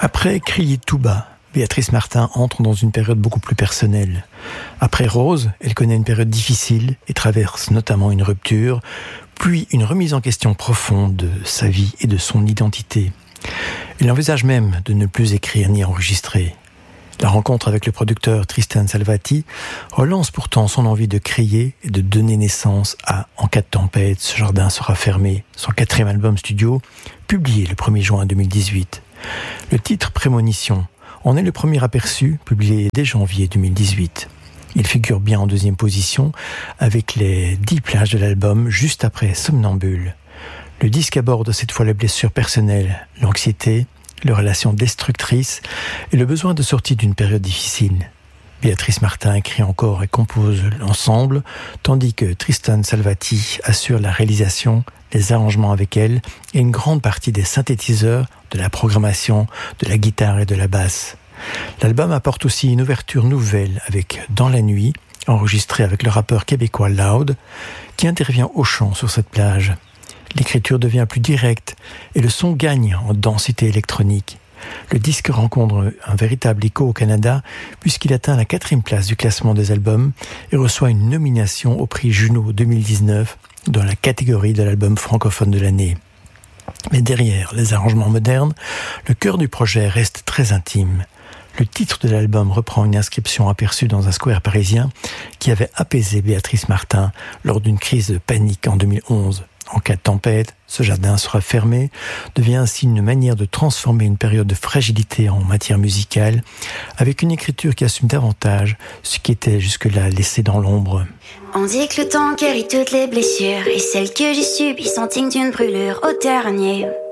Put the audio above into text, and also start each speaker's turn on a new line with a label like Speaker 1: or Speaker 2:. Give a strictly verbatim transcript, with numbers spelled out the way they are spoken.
Speaker 1: Après Crier tout bas, Béatrice Martin entre dans une période beaucoup plus personnelle. Après Rose, elle connaît une période difficile et traverse notamment une rupture, puis une remise en question profonde de sa vie et de son identité. Elle envisage même de ne plus écrire ni enregistrer. La rencontre avec le producteur Tristan Salvati relance pourtant son envie de crier et de donner naissance à En cas de tempête, ce jardin sera fermé, son quatrième album studio, publié le premier juin deux mille dix-huit. Le titre Prémonition en est le premier aperçu, publié dès janvier deux mille dix-huit. Il figure bien en deuxième position avec les dix plages de l'album juste après Somnambule. Le disque aborde cette fois les blessures personnelles, l'anxiété, les relations destructrices et le besoin de sortir d'une période difficile. Béatrice Martin écrit encore et compose l'ensemble, tandis que Tristan Salvati assure la réalisation, les arrangements avec elle et une grande partie des synthétiseurs, de la programmation, de la guitare et de la basse. L'album apporte aussi une ouverture nouvelle avec Dans la nuit, enregistré avec le rappeur québécois Loud, qui intervient au chant sur cette plage. L'écriture devient plus directe et le son gagne en densité électronique. Le disque rencontre un véritable écho au Canada puisqu'il atteint la quatrième place du classement des albums et reçoit une nomination au prix Juno deux mille dix-neuf dans la catégorie de l'album francophone de l'année. Mais derrière les arrangements modernes, le cœur du projet reste très intime. Le titre de l'album reprend une inscription aperçue dans un square parisien qui avait apaisé Béatrice Martin lors d'une crise de panique en deux mille onze. En cas de tempête, ce jardin sera fermé, devient ainsi une manière de transformer une période de fragilité en matière musicale, avec une écriture qui assume davantage ce qui était jusque-là laissé dans l'ombre.
Speaker 2: On dit que le temps guérit toutes les blessures, et celles que j'ai subies sont dignes d'une brûlure au dernier.